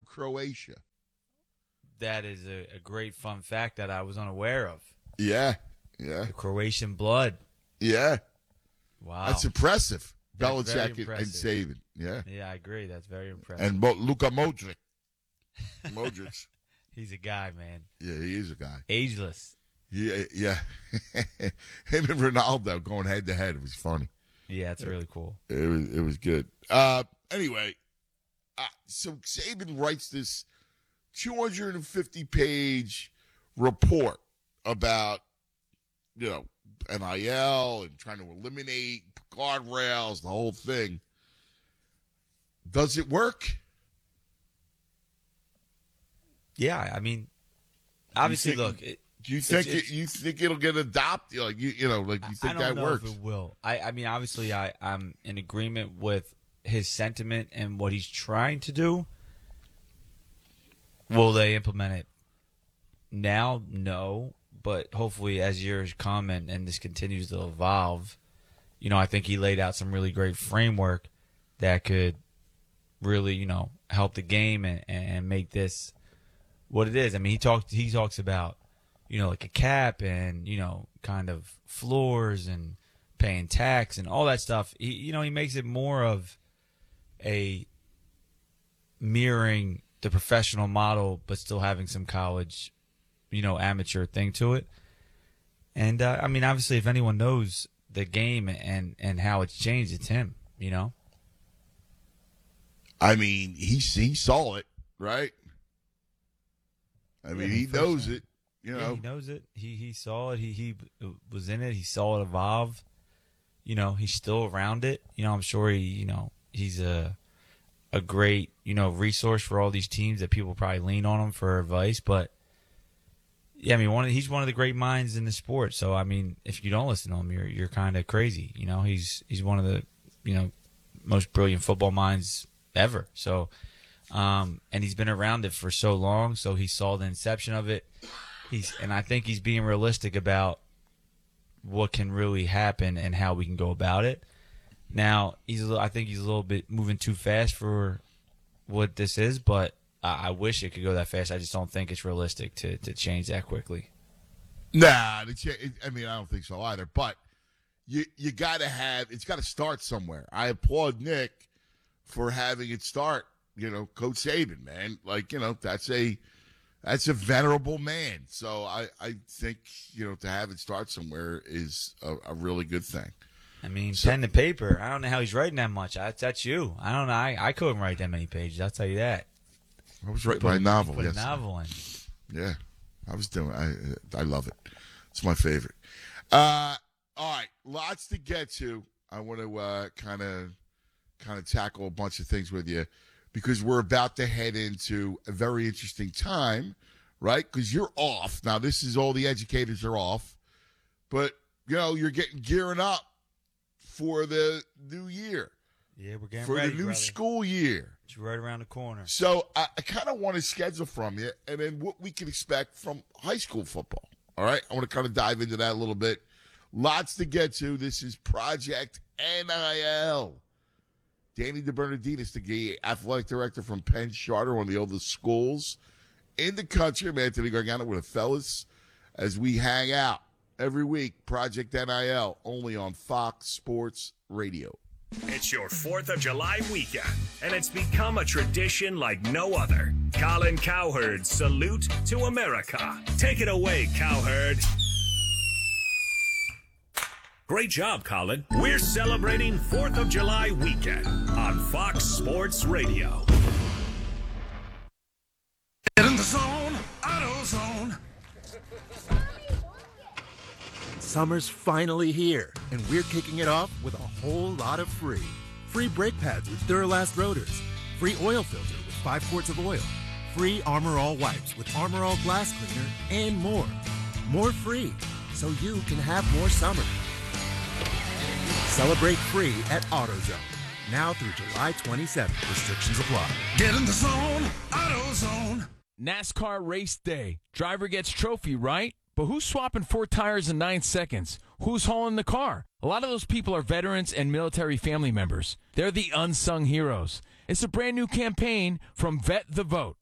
Croatia. That is a great fun fact that I was unaware of. Yeah. The Croatian blood. Yeah. Wow. That's impressive. That's Belichick very and Saban. Yeah. Yeah, I agree. That's very impressive. And Luka Modric. Modric. He's a guy, man. Yeah, he is a guy. Ageless. Yeah. Him and Ronaldo going head to head. It was funny. Yeah, it's really cool. It was good. Anyway, so Saban writes this 250-page report about, NIL and trying to eliminate guardrails, the whole thing. Does it work? Yeah, I mean, obviously, do you think it'll get adopted? You think that works? If it will. I mean, obviously, I'm in agreement with his sentiment and what he's trying to do. Will they implement it now? No, but hopefully, as years come and this continues to evolve, I think he laid out some really great framework that could really, help the game and make this what it is. I mean, he talks about, like a cap and, kind of floors and paying tax and all that stuff. He makes it more of a mirroring the professional model, but still having some college, amateur thing to it. And, I mean, obviously, if anyone knows the game and how it's changed, it's him, I mean, he saw it, right? I mean, he knows it. Yeah, he knows it. He saw it. He was in it. He saw it evolve. He's still around it. I'm sure he's a great, resource for all these teams that people probably lean on him for advice. But yeah, I mean, he's one of the great minds in the sport. So I mean, if you don't listen to him, you're kind of crazy. He's one of the most brilliant football minds ever. So. And he's been around it for so long, so he saw the inception of it. And I think he's being realistic about what can really happen and how we can go about it. Now, I think he's a little bit moving too fast for what this is, but I wish it could go that fast. I just don't think it's realistic to change that quickly. Nah, I don't think so either. But you got to it's got to start somewhere. I applaud Nick for having it start. Coach Saban, man, that's a venerable man. So I think, to have it start somewhere is a really good thing. I mean, pen to paper. I don't know how he's writing that much. That's you. I don't know. I couldn't write that many pages. I'll tell you that. I was writing my novel. Put a novel in. Yeah, I was doing. I love it. It's my favorite. All right, lots to get to. I want to kind of tackle a bunch of things with you, because we're about to head into a very interesting time, right? Because you're off. Now, this is all the educators are off. But, you're gearing up for the new year. Yeah, we're getting for ready, the new brother. school year. It's right around the corner. So I kind of want to schedule from you and then what we can expect from high school football. All right? I want to kind of dive into that a little bit. Lots to get to. This is Project NIL. Danny DeBernardinis, the athletic director from Penn Charter, one of the oldest schools in the country. I'm Anthony Gargano with the fellas as we hang out every week. Project NIL, only on Fox Sports Radio. It's your 4th of July weekend, and it's become a tradition like no other. Colin Cowherd's Salute to America. Take it away, Cowherd. Great job, Colin. We're celebrating 4th of July weekend on Fox Sports Radio. Get in the zone, AutoZone. Summer's finally here, and we're kicking it off with a whole lot of free. Free brake pads with Duralast rotors. Free oil filter with 5 quarts of oil. Free Armor All wipes with Armor All glass cleaner, and more. More free, so you can have more summer. Celebrate free at AutoZone. Now through July 27th. Restrictions apply. Get in the zone, AutoZone. NASCAR race day. Driver gets trophy, right? But who's swapping 4 tires in 9 seconds? Who's hauling the car? A lot of those people are veterans and military family members. They're the unsung heroes. It's a brand new campaign from Vet the Vote.